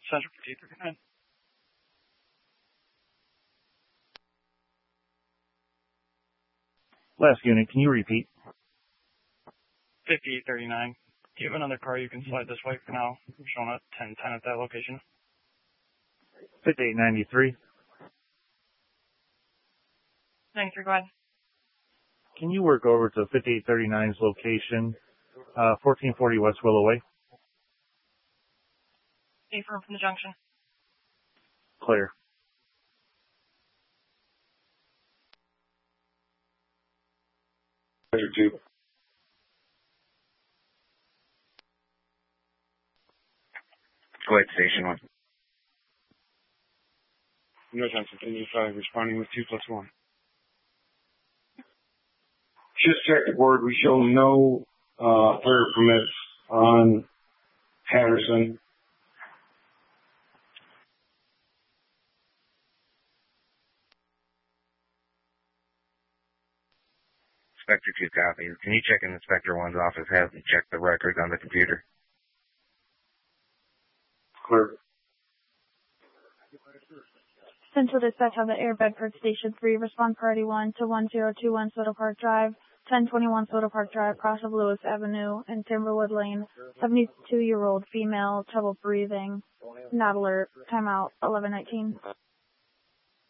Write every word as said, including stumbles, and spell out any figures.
Central fifty-eight thirty-nine. Last unit, can you repeat? fifty-eight thirty-nine. Do you have another car you can slide this way for now? I'm showing at ten ten at that location. fifty-eight ninety-three. ninety-three, go ahead. Can you work over to fifty-eight thirty-nine's location, uh, fourteen forty West Willow Way? Safe room from the junction. Clear. Measure two. Go ahead, station one. No Johnson, can you five responding with two plus one? Just check the board. We show no uh, player permits on Patterson. Inspector two copies. Can you check in Inspector one's office? Have them check the records on the computer. Clear. Central Dispatch on the Air Bedford Station three, respond priority one to one zero two one Soda Park Drive, ten twenty-one Soda Park Drive, cross of Lewis Avenue and Timberwood Lane, seventy-two-year-old female, trouble breathing, not alert, timeout, eleven nineteen.